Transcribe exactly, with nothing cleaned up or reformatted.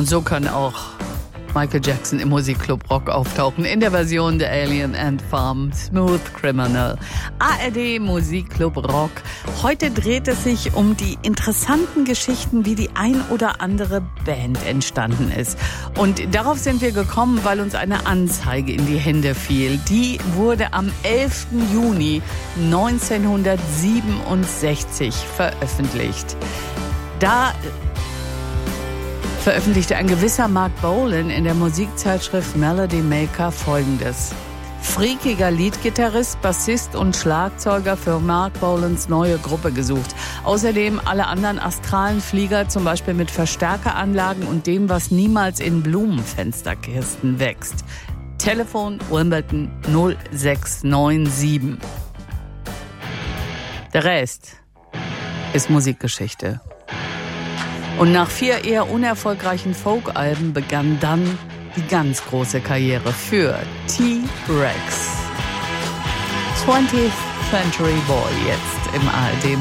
Und so kann auch Michael Jackson im Musikclub Rock auftauchen, in der Version der Alien Ant Farm, Smooth Criminal. A R D Musikclub Rock. Heute dreht es sich um die interessanten Geschichten, wie die ein oder andere Band entstanden ist. Und darauf sind wir gekommen, weil uns eine Anzeige in die Hände fiel. Die wurde am elften Juni neunzehnhundertsiebenundsechzig veröffentlicht. Da veröffentlichte ein gewisser Mark Bolan in der Musikzeitschrift Melody Maker Folgendes. Freakiger Leadgitarrist, Bassist und Schlagzeuger für Mark Bolans neue Gruppe gesucht. Außerdem alle anderen astralen Flieger, zum Beispiel mit Verstärkeranlagen und dem, was niemals in Blumenfensterkisten wächst. Telefon Wimbledon null sechs neun sieben. Der Rest ist Musikgeschichte. Und nach vier eher unerfolgreichen Folk-Alben begann dann die ganz große Karriere für T-Rex. twentieth Century Boy jetzt im A R D